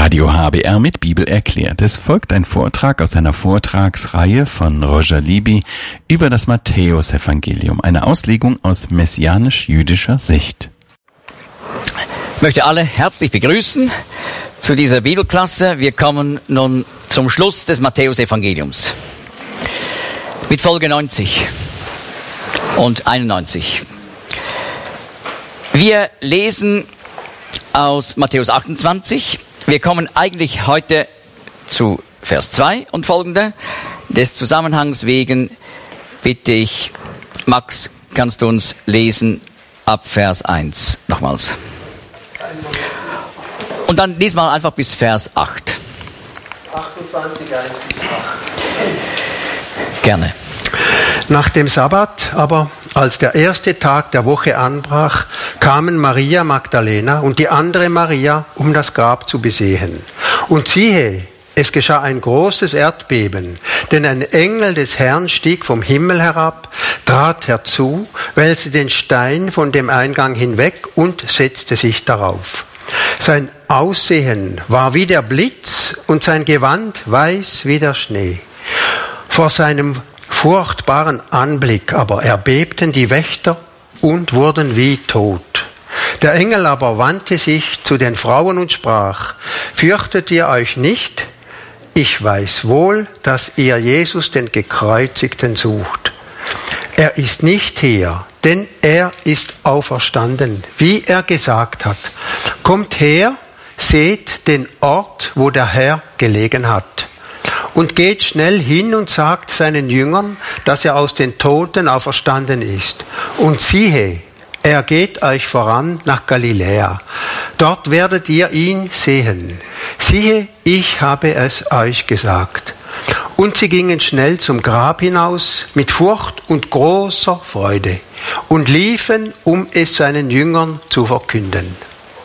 Radio HBR mit Bibel erklärt. Es folgt ein Vortrag aus einer Vortragsreihe von Roger Libby über das Matthäusevangelium, eine Auslegung aus messianisch-jüdischer Sicht. Ich möchte alle herzlich begrüßen zu dieser Bibelklasse. Wir kommen nun zum Schluss des Matthäusevangeliums mit Folge 90 und 91. Wir lesen aus Matthäus 28. Wir kommen eigentlich heute zu Vers 2 und folgende. Des Zusammenhangs wegen bitte ich, Max, kannst du uns lesen ab Vers 1 nochmals. Und dann diesmal einfach bis Vers 8. 28, 1 bis 8. Gerne. Nach dem Sabbat aber, als der erste Tag der Woche anbrach, kamen Maria Magdalena und die andere Maria, um das Grab zu besehen. Und siehe, es geschah ein großes Erdbeben, denn ein Engel des Herrn stieg vom Himmel herab, trat herzu, wälzte den Stein von dem Eingang hinweg und setzte sich darauf. Sein Aussehen war wie der Blitz und sein Gewand weiß wie der Schnee. Vor seinem furchtbaren Anblick aber erbebten die Wächter und wurden wie tot. Der Engel aber wandte sich zu den Frauen und sprach: Fürchtet ihr euch nicht? Ich weiß wohl, dass ihr Jesus, den Gekreuzigten, sucht. Er ist nicht hier, denn er ist auferstanden, wie er gesagt hat. Kommt her, seht den Ort, wo der Herr gelegen hat. Und geht schnell hin und sagt seinen Jüngern, dass er aus den Toten auferstanden ist. Und siehe, er geht euch voran nach Galiläa. Dort werdet ihr ihn sehen. Siehe, ich habe es euch gesagt. Und sie gingen schnell zum Grab hinaus mit Furcht und großer Freude und liefen, um es seinen Jüngern zu verkünden.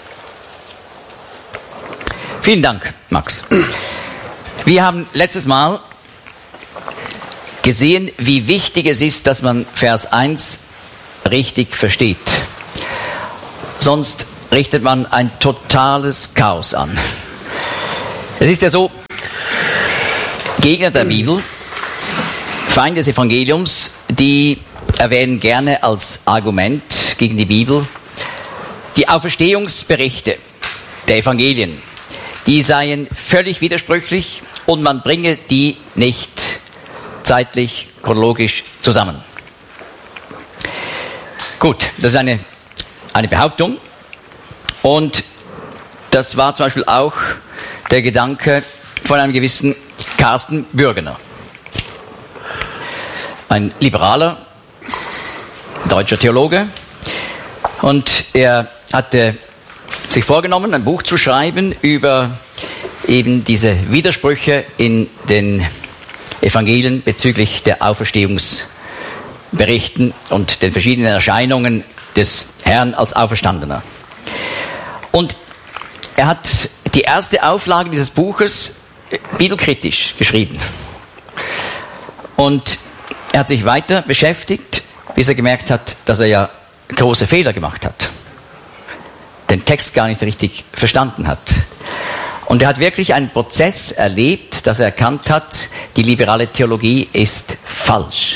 Vielen Dank, Max. Wir haben letztes Mal gesehen, wie wichtig es ist, dass man Vers 1 richtig versteht. Sonst richtet man ein totales Chaos an. Es ist ja so, Gegner der Bibel, Feinde des Evangeliums, die erwähnen gerne als Argument gegen die Bibel die Auferstehungsberichte der Evangelien. Die seien völlig widersprüchlich und man bringe die nicht zeitlich, chronologisch zusammen. Gut, das ist eine Behauptung und das war zum Beispiel auch der Gedanke von einem gewissen Carsten Bürgener. Ein liberaler deutscher Theologe und er hatte sich vorgenommen, ein Buch zu schreiben über eben diese Widersprüche in den Evangelien bezüglich der Auferstehungsberichten und den verschiedenen Erscheinungen des Herrn als Auferstandener. Und er hat die erste Auflage dieses Buches bibelkritisch geschrieben. Und er hat sich weiter beschäftigt, bis er gemerkt hat, dass er ja große Fehler gemacht hat. Den Text gar nicht richtig verstanden hat. Und er hat wirklich einen Prozess erlebt, dass er erkannt hat, die liberale Theologie ist falsch.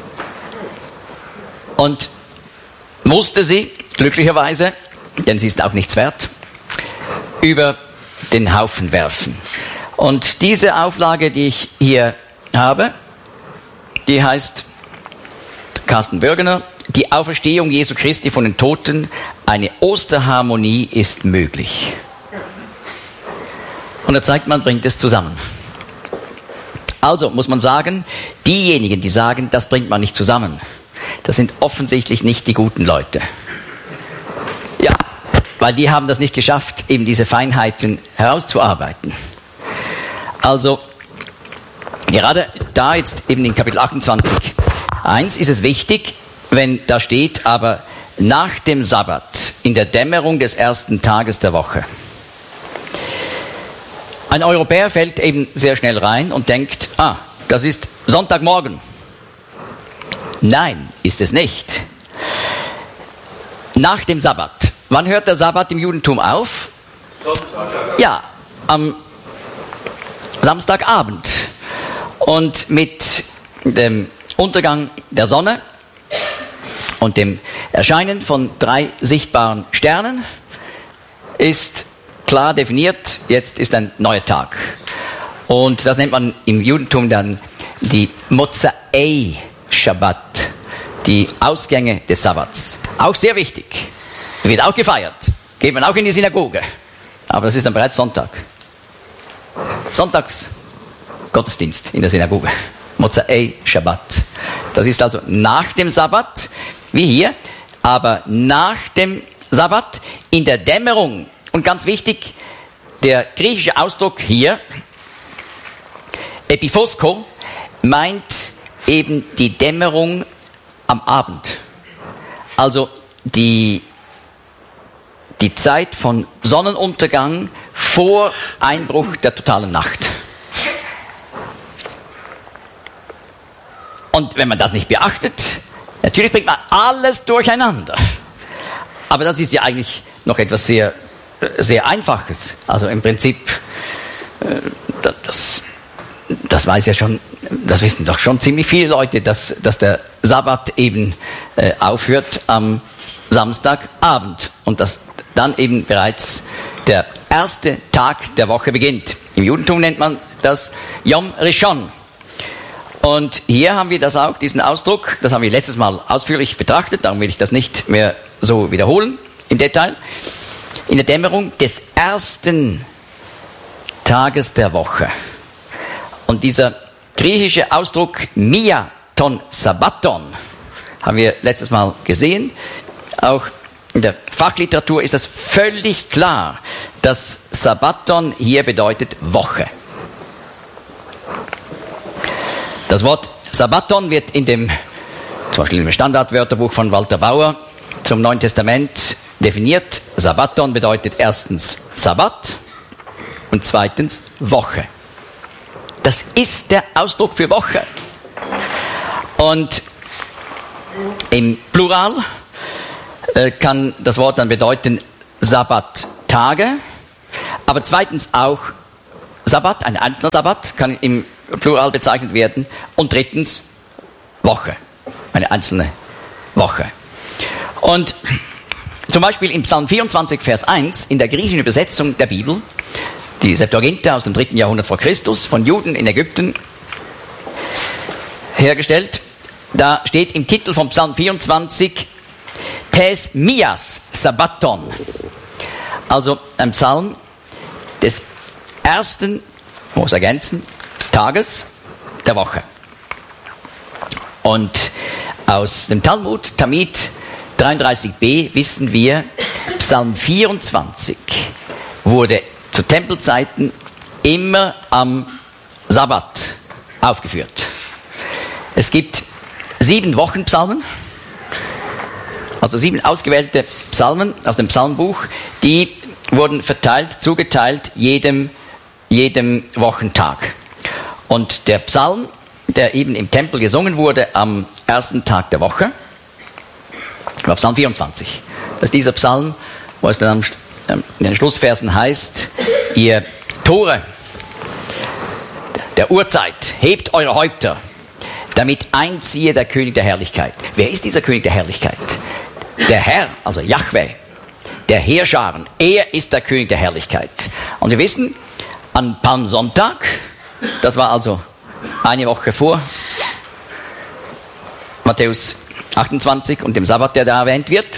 Und musste sie, glücklicherweise, denn sie ist auch nichts wert, über den Haufen werfen. Und diese Auflage, die ich hier habe, die heißt Carsten Bürgener, die Auferstehung Jesu Christi von den Toten, eine Osterharmonie ist möglich. Und er zeigt, man bringt es zusammen. Also muss man sagen, diejenigen, die sagen, das bringt man nicht zusammen, das sind offensichtlich nicht die guten Leute. Ja, weil die haben das nicht geschafft, eben diese Feinheiten herauszuarbeiten. Also, gerade da jetzt eben in Kapitel 28:1 ist es wichtig, wenn da steht, aber nach dem Sabbat, in der Dämmerung des ersten Tages der Woche. Ein Europäer fällt eben sehr schnell rein und denkt, das ist Sonntagmorgen. Nein, ist es nicht. Nach dem Sabbat. Wann hört der Sabbat im Judentum auf? Ja, am Samstagabend. Und mit dem Untergang der Sonne und dem Erscheinen von 3 sichtbaren Sternen ist klar definiert, jetzt ist ein neuer Tag. Und das nennt man im Judentum dann die Motzei Shabbat, die Ausgänge des Sabbats. Auch sehr wichtig. Wird auch gefeiert. Geht man auch in die Synagoge. Aber das ist dann bereits Sonntag. Sonntags Gottesdienst in der Synagoge. Motzei Shabbat. Das ist also nach dem Sabbat, wie hier, aber nach dem Sabbat in der Dämmerung. Und ganz wichtig, der griechische Ausdruck hier, Epiphosko, meint eben die Dämmerung am Abend. Also die Zeit von Sonnenuntergang vor Einbruch der totalen Nacht. Und wenn man das nicht beachtet, natürlich bringt man alles durcheinander. Aber das ist ja eigentlich noch etwas sehr, sehr Einfaches. Also im Prinzip, das weiß ja schon, das wissen doch schon ziemlich viele Leute, dass der Sabbat eben aufhört am Samstagabend und dass dann eben bereits der erste Tag der Woche beginnt. Im Judentum nennt man das Yom Rishon. Und hier haben wir das auch, diesen Ausdruck, das haben wir letztes Mal ausführlich betrachtet, darum will ich das nicht mehr so wiederholen im Detail. In der Dämmerung des ersten Tages der Woche. Und dieser griechische Ausdruck Miaton Sabbaton haben wir letztes Mal gesehen. Auch in der Fachliteratur ist das völlig klar, dass Sabbaton hier bedeutet Woche. Das Wort Sabbaton wird zum Beispiel im Standardwörterbuch von Walter Bauer zum Neuen Testament definiert. Sabbaton bedeutet erstens Sabbat und zweitens Woche. Das ist der Ausdruck für Woche. Und im Plural kann das Wort dann bedeuten Sabbattage, aber zweitens auch Sabbat, ein einzelner Sabbat kann im Plural bezeichnet werden und drittens Woche, eine einzelne Woche. Und zum Beispiel im Psalm 24, Vers 1, in der griechischen Übersetzung der Bibel, die Septuaginta aus dem 3. Jahrhundert vor Christus, von Juden in Ägypten hergestellt, da steht im Titel vom Psalm 24 Tes mias Sabbaton, also ein Psalm des ersten, muss ergänzen, Tages der Woche. Und aus dem Talmud, Tamid 33b, wissen wir, Psalm 24 wurde zu Tempelzeiten immer am Sabbat aufgeführt. Es gibt 7 Wochenpsalmen, also 7 ausgewählte Psalmen aus dem Psalmbuch, die wurden zugeteilt jedem Wochentag. Und der Psalm, der eben im Tempel gesungen wurde am ersten Tag der Woche, war Psalm 24. Das ist dieser Psalm, wo es dann in den Schlussversen heißt, ihr Tore der Urzeit, hebt eure Häupter, damit einziehe der König der Herrlichkeit. Wer ist dieser König der Herrlichkeit? Der Herr, also Jahwe, der Heerscharen, er ist der König der Herrlichkeit. Und wir wissen, an Palmsonntag, das war also eine Woche vor Matthäus 28 und dem Sabbat, der da erwähnt wird.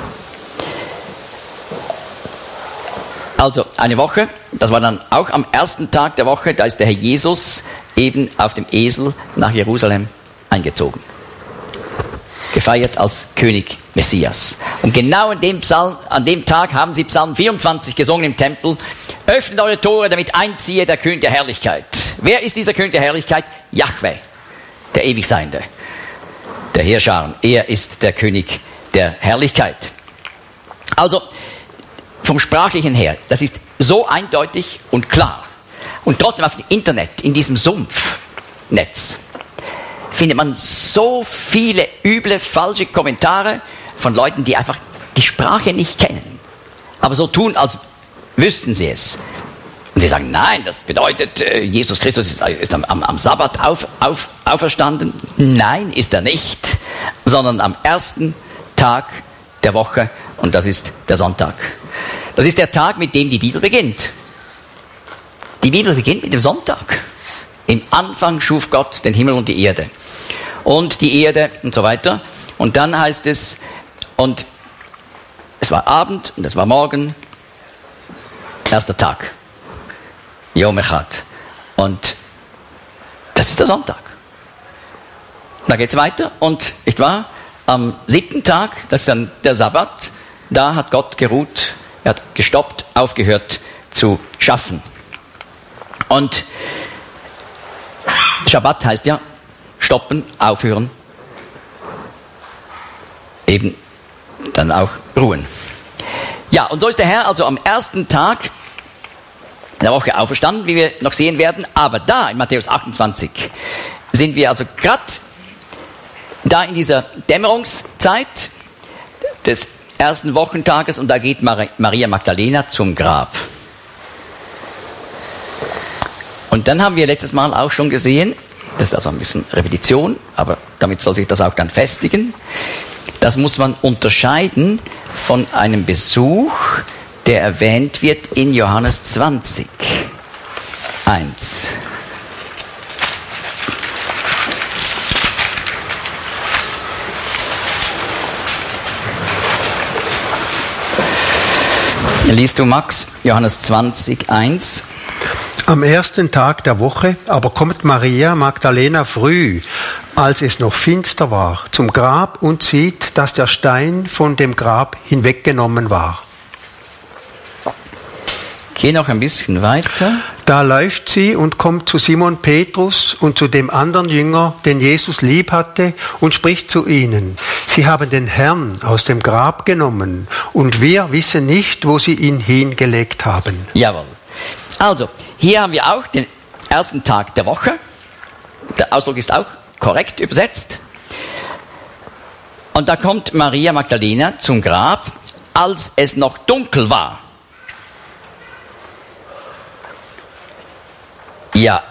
Also eine Woche, das war dann auch am ersten Tag der Woche, da ist der Herr Jesus eben auf dem Esel nach Jerusalem eingezogen. Gefeiert als König Messias. Und genau an dem Tag haben sie Psalm 24 gesungen im Tempel. Öffnet eure Tore, damit einziehe der König der Herrlichkeit. Wer ist dieser König der Herrlichkeit? Jahwe, der Ewigseiende, der Heerscharen. Er ist der König der Herrlichkeit. Also, vom Sprachlichen her, das ist so eindeutig und klar. Und trotzdem auf dem Internet, in diesem Sumpfnetz, findet man so viele üble, falsche Kommentare von Leuten, die einfach die Sprache nicht kennen, aber so tun, als wüssten sie es. Und die sagen, nein, das bedeutet, Jesus Christus ist am Sabbat auferstanden. Nein, ist er nicht, sondern am ersten Tag der Woche, und das ist der Sonntag. Das ist der Tag, mit dem die Bibel beginnt. Die Bibel beginnt mit dem Sonntag. Im Anfang schuf Gott den Himmel und die Erde. Und die Erde und so weiter. Und dann heißt es, und es war Abend und es war Morgen, erster Tag. Yom Echad. Und das ist der Sonntag. Da geht's weiter und, nicht wahr, am 7. Tag, das ist dann der Sabbat, da hat Gott geruht, er hat gestoppt, aufgehört zu schaffen. Und Schabbat heißt ja stoppen, aufhören, eben dann auch ruhen. Ja, und so ist der Herr also am ersten Tag der Woche auferstanden, wie wir noch sehen werden. Aber da, in Matthäus 28, sind wir also gerade da in dieser Dämmerungszeit des ersten Wochentages und da geht Maria Magdalena zum Grab. Und dann haben wir letztes Mal auch schon gesehen, das ist also ein bisschen Repetition, aber damit soll sich das auch dann festigen. Das muss man unterscheiden von einem Besuch, der erwähnt wird in Johannes 20, 1. Liest du, Max, Johannes 20, 1? Am ersten Tag der Woche aber kommt Maria Magdalena früh, als es noch finster war, zum Grab und sieht, dass der Stein von dem Grab hinweggenommen war. Geh noch ein bisschen weiter. Da läuft sie und kommt zu Simon Petrus und zu dem anderen Jünger, den Jesus lieb hatte, und spricht zu ihnen: Sie haben den Herrn aus dem Grab genommen und wir wissen nicht, wo sie ihn hingelegt haben. Jawohl. Also, hier haben wir auch den ersten Tag der Woche. Der Ausdruck ist auch korrekt übersetzt. Und da kommt Maria Magdalena zum Grab, als es noch dunkel war. Ja,